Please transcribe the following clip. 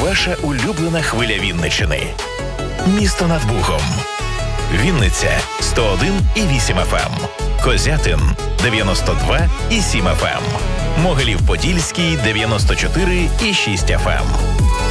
Ваша улюблена хвиля Вінниччини. Місто над Богом. Вінниця 101,8 FM. Козятин 92,7 FM. Могилів-Подільський 94,6 FM.